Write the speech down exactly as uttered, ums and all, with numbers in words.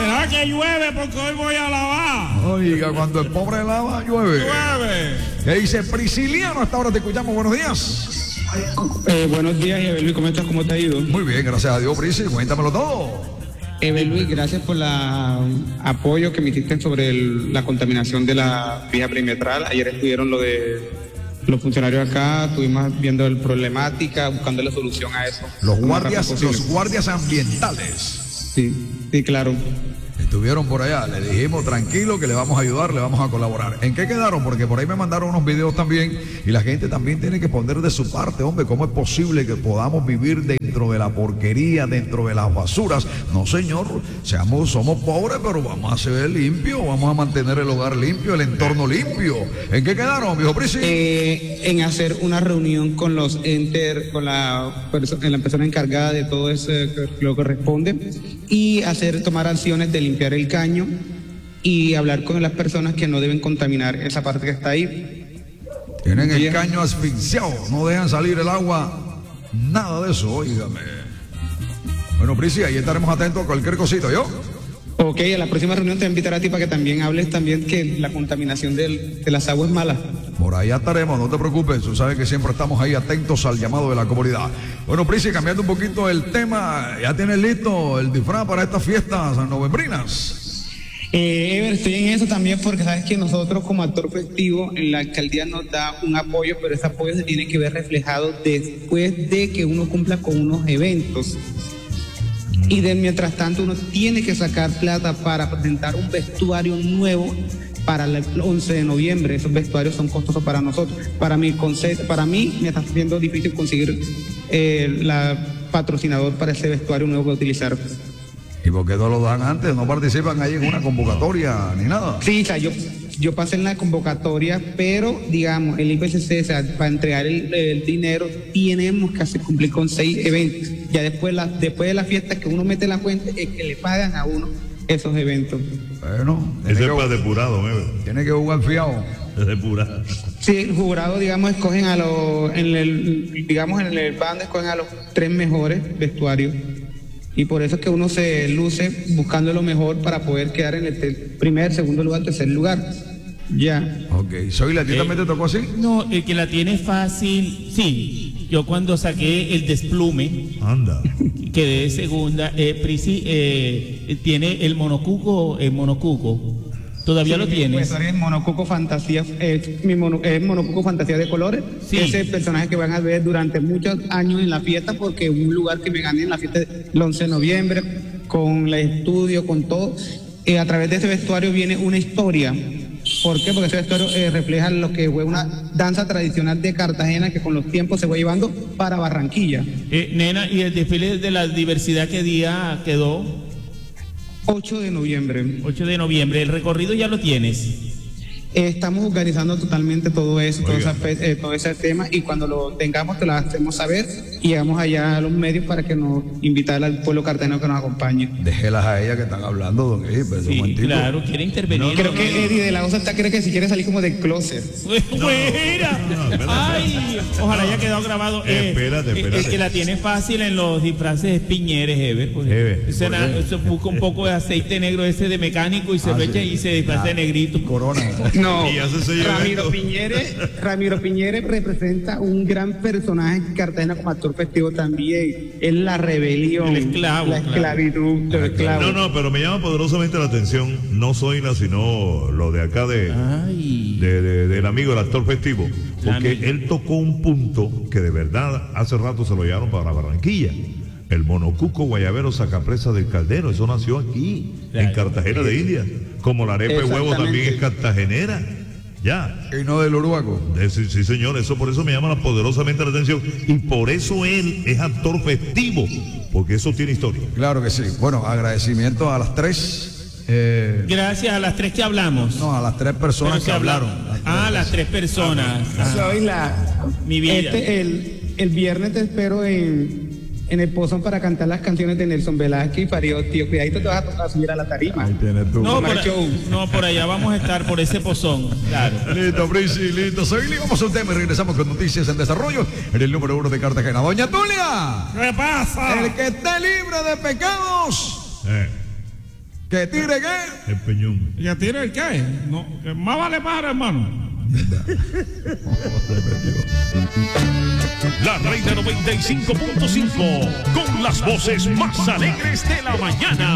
¿Será que llueve porque hoy voy a lavar? Oiga, cuando el pobre lava, llueve. Llueve. ¿Qué dice Prisciliano? Hasta ahora te escuchamos. Buenos días. Eh, buenos días, Evelyn, ¿cómo estás? ¿Cómo te ha ido? Muy bien, gracias a Dios, Prisi. Cuéntamelo todo. Evelyn, gracias por el apoyo que me hiciste sobre el, la contaminación de la vía perimetral. Ayer estuvieron lo de los funcionarios acá, estuvimos viendo la problemática, buscando la solución a eso. Los guardias, los guardias ambientales. Sí, sí, claro. Estuvieron por allá, le dijimos tranquilo que le vamos a ayudar, le vamos a colaborar. ¿En qué quedaron? Porque por ahí me mandaron unos videos también y la gente también tiene que poner de su parte, hombre, ¿cómo es posible que podamos vivir dentro de la porquería, dentro de las basuras? No, señor, seamos, somos pobres, pero vamos a ser limpios, vamos a mantener el hogar limpio, el entorno limpio. ¿En qué quedaron, viejo Prisi? Eh, en hacer una reunión con los enter, con la, perso la persona encargada de todo eso que lo corresponde y hacer, tomar acciones de limpiar el caño y hablar con las personas que no deben contaminar esa parte que está ahí. Tienen el caño asfixiado, no dejan salir el agua, nada de eso, óigame. Bueno, Prisi, ahí estaremos atentos a cualquier cosita, ¿yo? Ok, a la próxima reunión te invitaré a ti para que también hables también que la contaminación del, de las aguas es mala. Por allá estaremos, no te preocupes, tú sabes que siempre estamos ahí atentos al llamado de la comunidad. Bueno, Prisi, cambiando un poquito el tema, ¿ya tienes listo el disfraz para estas fiestas novembrinas? Eh, Ever, estoy en eso también porque sabes que nosotros como actor festivo en la alcaldía nos da un apoyo, pero ese apoyo se tiene que ver reflejado después de que uno cumpla con unos eventos. Y de mientras tanto uno tiene que sacar plata para presentar un vestuario nuevo para el once de noviembre. Esos vestuarios son costosos para nosotros. Para mi concepto, para mí me está siendo difícil conseguir eh, la patrocinador para ese vestuario nuevo que utilizar. ¿Y por qué no lo dan antes? ¿No participan ahí en una convocatoria ni nada? Sí, o sea, yo, yo pasé en la convocatoria, pero digamos, el I P C C, o sea, para entregar el, el dinero, tenemos que hacer cumplir con seis eventos. Ya después, la, después de la fiesta que uno mete la cuenta, es que le pagan a uno esos eventos. Bueno, ese es para depurado, ¿eh? Tiene que jugar fiado. Es depurado. Sí, el jurado, digamos, escogen a los, en el, digamos, en el band escogen a los tres mejores vestuarios. Y por eso es que uno se luce buscando lo mejor para poder quedar en el primer, segundo lugar, tercer lugar. Ya. Ok, ¿soy la tía también te tocó así? No, el que la tiene fácil, sí. Yo cuando saqué el desplume, anda, quedé segunda. Eh, Prisi eh, tiene el monocuco, el monocuco. ¿Todavía sí, lo tienes? Pues es Monocuco Fantasía, es mi mono, es Monocuco Fantasía de colores. Sí. Ese personaje que van a ver durante muchos años en la fiesta, porque un lugar que me gané en la fiesta del once de noviembre, con el estudio, con todo. Eh, a través de ese vestuario viene una historia. ¿Por qué? Porque ese vestuario eh, refleja lo que fue una danza tradicional de Cartagena que con los tiempos se fue llevando para Barranquilla. Eh, nena, ¿y el desfile de la diversidad qué día quedó? ocho de noviembre. ocho de noviembre. ¿El recorrido ya lo tienes? Eh, estamos organizando totalmente todo eso, todo, esa, eh, todo ese tema, y cuando lo tengamos te lo hacemos saber y llegamos allá a los medios para que nos invitar al pueblo cartagenero que nos acompañe. Déjelas a ellas que están hablando, don Eddie, pero Sí, un momentito. claro, quiere intervenir. No, creo que Eddie de la Osa está, cree que si quiere salir como del closet. Fuera. Ay, ojalá haya quedado grabado. Eh, Espérate, eh, espérate. El que la tiene fácil en los disfraces es Piñeres, Ever. Pues, Ever, ese ¿por na- qué? eso busca un poco de aceite negro ese de mecánico y se Ah, lo sí. echa y se disfraza de negrito. Corona. No, Y hace sello Ramiro esto. Piñere, Ramiro Piñere representa un gran personaje en Cartagena como actor festivo también. Es la rebelión, El esclavo, la esclavitud del esclavo. No, no, pero me llama poderosamente la atención, no Zoila, sino lo de acá de, Ay. de, de- del amigo, el actor festivo, porque Amigo. él tocó un punto que de verdad hace rato se lo llevaron para Barranquilla. El monocuco guayabero sacapresa del caldero, eso nació aquí, Claro. en Cartagena de Indias. Como la arepa de huevo también es cartagenera. Ya. Y no del Uruguaco. Eh, Sí, sí, señor, eso por eso me llama poderosamente la atención. Y por eso él es actor festivo, porque eso tiene historia. Claro que sí. Bueno, agradecimiento a las tres. Eh, Gracias a las tres que hablamos. no, a las tres personas Pero que se habla- hablaron. Las Ah, tres. las tres personas. Ah, Soy la. Mi vida. Este, el, el viernes te espero en, en el Pozón para cantar las canciones de Nelson Velázquez y Farid Tío. Cuidadito, te vas a, a subir a la tarima. Ahí tienes tú. No, Tomar por, show. no, por allá vamos a estar, por ese pozón. Claro. Listo, Prisi, listo. Soy Lee. Vamos a un tema y regresamos con noticias en desarrollo en el número uno de Cartagena. Doña Tulia, ¿Qué pasa? el que esté libre de pecados, Eh. ¿Que tire qué? El peñón. ¿Ya tiene el qué? No, que más vale pájaro, hermano. La Reina noventa y cinco punto cinco, con las voces más alegres de la mañana.